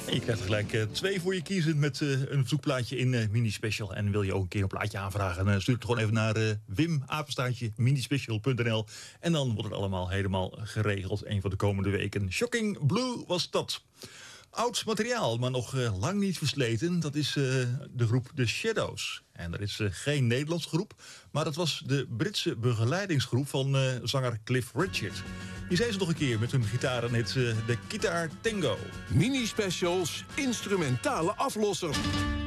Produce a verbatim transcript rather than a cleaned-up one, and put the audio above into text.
En je krijgt er gelijk uh, twee voor je kiezen met uh, een zoekplaatje in uh, Minispecial. En wil je ook een keer een plaatje aanvragen, uh, stuur het gewoon even naar uh, Wim, apenstaartje, minispecial punt n l. En dan wordt het allemaal helemaal geregeld een van de komende weken. Shocking Blue was dat. Oud materiaal, maar nog uh, lang niet versleten. Dat is uh, de groep The Shadows. En dat is uh, geen Nederlandse groep, maar dat was de Britse begeleidingsgroep van uh, zanger Cliff Richard. Hier zijn ze nog een keer met hun gitaar en het uh, de Guitar Tango. Mini-specials, instrumentale aflossers.